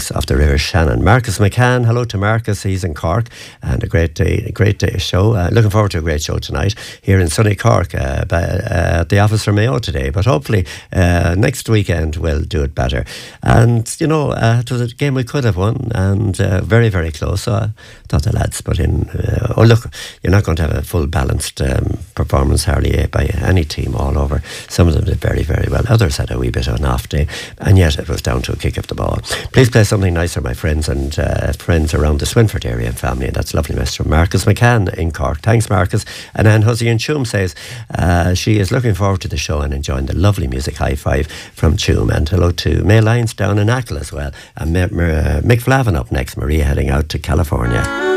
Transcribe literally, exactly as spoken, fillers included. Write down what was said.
banks of the River Shannon. Marcus McCann, hello to Marcus, he's in Cork, and a great day, a great day show. Uh, looking forward to a great show tonight here in sunny Cork, uh, by, uh, at the office for Mayo today, but hopefully uh, next weekend we'll do it better. And, you know, uh, it was a game we could have won, and uh, very, very close. So I thought the lads put in, uh, oh look, you're not going to have a full balanced um, performance hardly by any team all over. Some of them did very, very well. Others had a wee bit of an off day, and yet it was down to a kick of the ball. Please play something nicer, my friends and uh, friends around the Swinford area and family. And that's a lovely message from Marcus McCann in Cork. Thanks, Marcus. And Anne Huzzy in Tuam says uh, she is looking forward to the show and enjoying the lovely music. High five from Tuam. And hello to May Lyons down in Achill as well. And M- M- uh, Mick Flavin up next. Maria heading out to California.